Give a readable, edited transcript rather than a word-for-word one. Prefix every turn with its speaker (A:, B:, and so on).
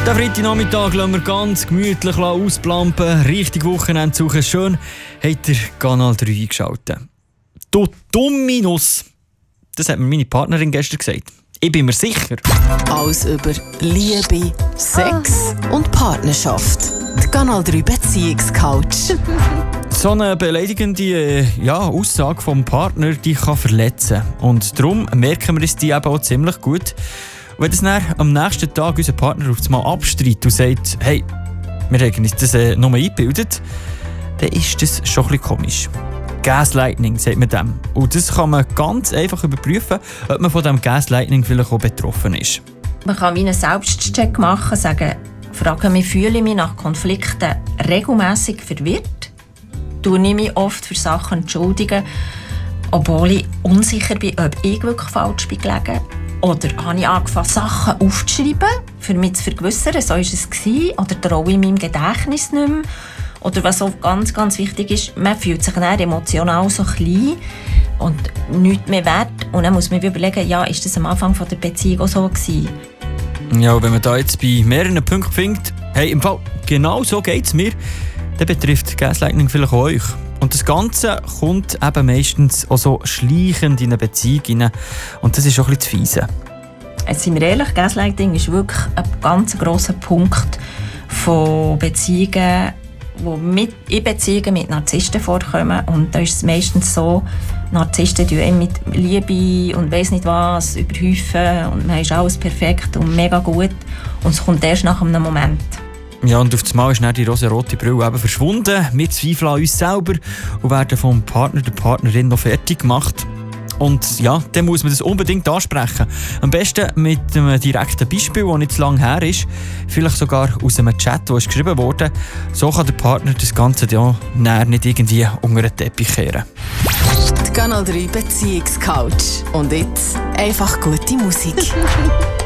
A: Den Freitagnachmittag lassen wir ganz gemütlich ausplampen, richtig Wochenende suchen. Schön, habt ihr Kanal 3 eingeschaltet. Du dumme Nuss! Das hat mir meine Partnerin gestern gesagt. Ich bin mir sicher.
B: Alles über Liebe, Sex und Partnerschaft. Die Kanal 3 Beziehungscoach.
A: So eine beleidigende Aussage vom Partner, die kann verletzen. Und darum merken wir uns die eben auch ziemlich gut. Und wenn das dann am nächsten Tag unser Partner auf einmal abstreitet und sagt, hey, wir haben uns das nur eingebildet, dann ist das schon ein bisschen komisch. Gaslighting, sagt man dem. Und das kann man ganz einfach überprüfen, ob man von diesem Gaslighting vielleicht auch betroffen ist.
C: Man kann wie einen Selbstcheck machen, fragen mich, fühle ich mich nach Konflikten regelmässig verwirrt? Tue ich mich oft für Sachen entschuldigen, obwohl ich unsicher bin, ob ich wirklich falsch bin gelegen? Oder habe ich angefangen, Sachen aufzuschreiben, für mich zu vergewissern, so war es gewesen, oder traue ich meinem Gedächtnis nicht mehr? Oder was auch ganz, ganz wichtig ist, man fühlt sich dann emotional so klein und nichts mehr wert. Und dann muss man überlegen, ja, ist das am Anfang von der Beziehung auch so gewesen?
A: Ja, wenn man da jetzt bei mehreren Punkten findet, hey, im Fall, genau so geht es mir, dann betrifft Gaslighting vielleicht auch euch. Und das Ganze kommt eben meistens auch so schleichend in eine Beziehung rein. Und das ist auch ein bisschen zu fiese.
C: Jetzt sind wir ehrlich, Gaslighting ist wirklich ein ganz grosser Punkt von Beziehungen, die in Beziehungen mit Narzissten vorkommen. Und da ist es meistens so, Narzissten tun mit Liebe und weiss nicht was überhäufen und man ist alles perfekt und mega gut. Und es kommt erst nach einem Moment.
A: Ja, und auf einmal ist dann die rosarote Brille eben verschwunden. Wir zweifeln an uns selber und werden vom Partner, der Partnerin noch fertig gemacht. Und ja, dann muss man das unbedingt ansprechen. Am besten mit einem direkten Beispiel, das nicht zu lange her ist. Vielleicht sogar aus einem Chat, der geschrieben wurde. So kann der Partner das Ganze ja nicht irgendwie unter den Teppich kehren.
B: Die Kanal 3 Beziehungscoach. Und jetzt einfach gute Musik.